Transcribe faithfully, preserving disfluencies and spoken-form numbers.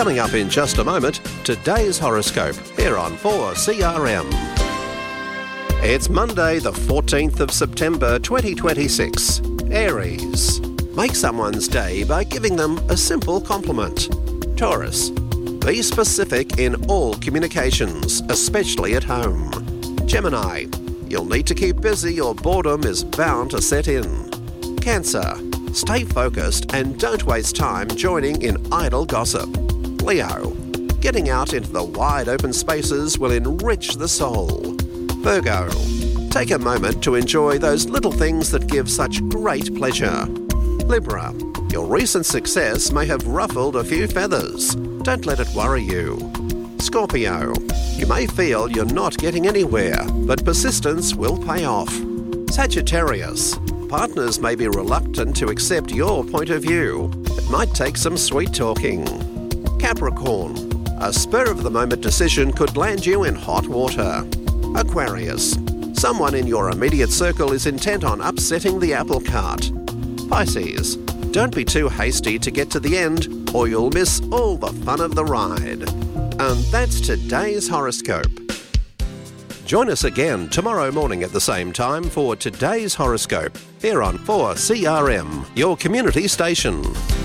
Coming up in just a moment, today's horoscope here on four C R M. It's Monday the fourteenth of September twenty twenty-six. Aries. Make someone's day by giving them a simple compliment. Taurus. Be specific in all communications, especially at home. Gemini. You'll need to keep busy or boredom is bound to set in. Cancer. Stay focused and don't waste time joining in idle gossip. Leo. Getting out into the wide open spaces will enrich the soul. Virgo. Take a moment to enjoy those little things that give such great pleasure. Libra. Your recent success may have ruffled a few feathers. Don't let it worry you. Scorpio. You may feel you're not getting anywhere, but persistence will pay off. Sagittarius. Partners may be reluctant to accept your point of view. It might take some sweet talking. Capricorn. A spur-of-the-moment decision could land you in hot water. Aquarius. Someone in your immediate circle is intent on upsetting the apple cart. Pisces. Don't be too hasty to get to the end, or you'll miss all the fun of the ride. And that's today's horoscope. Join us again tomorrow morning at the same time for today's horoscope here on four C R M, your community station.